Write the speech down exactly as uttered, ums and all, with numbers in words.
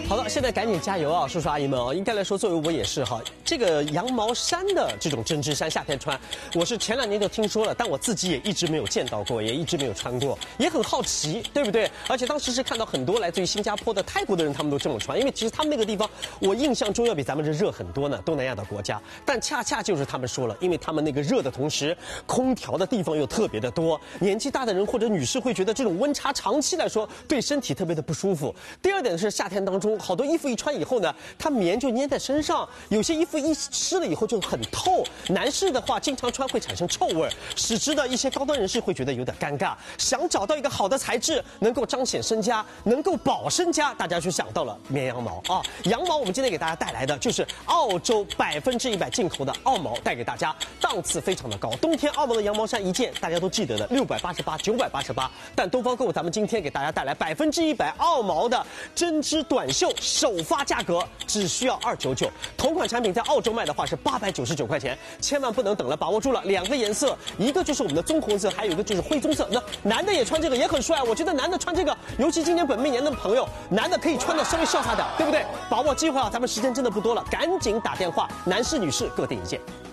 好了，现在赶紧加油啊，叔叔阿姨们啊！应该来说，作为我也是哈，这个羊毛衫的这种针织衫夏天穿，我是前两年就听说了，但我自己也一直没有见到过，也一直没有穿过，也很好奇，对不对？而且当时是看到很多来自于新加坡的、泰国的人，他们都这么穿，因为其实他们那个地方，我印象中要比咱们这热很多呢，东南亚的国家。但恰恰就是他们说了，因为他们那个热的同时，空调的地方又特别的多，年纪大的人或者女士会觉得这种温差长期来说对身体特别的不舒服。第二点是夏天当中，好多衣服一穿以后呢，它棉就粘在身上，有些衣服一湿了以后就很透。男士的话，经常穿会产生臭味，使之的一些高端人士会觉得有点尴尬。想找到一个好的材质，能够彰显身家，能够保身家，大家就想到了绵羊毛啊。羊毛，我们今天给大家带来的就是澳洲百分之一百进口的澳毛，带给大家，档次非常的高。冬天澳毛的羊毛衫一件，大家都记得的，六百八十八、九百八十八。但东方购物咱们今天给大家带来百分之一百澳毛的针织短袖。首发价格只需要二百九十九，同款产品在澳洲卖的话是八百九十九块钱，千万不能等了，把握住了。两个颜色，一个就是我们的棕红色，还有一个就是灰棕色。那男的也穿这个也很帅，我觉得男的穿这个，尤其今年本命年的朋友，男的可以穿的稍微潇洒点，对不对？把握机会啊，咱们时间真的不多了，赶紧打电话，男士女士各订一件。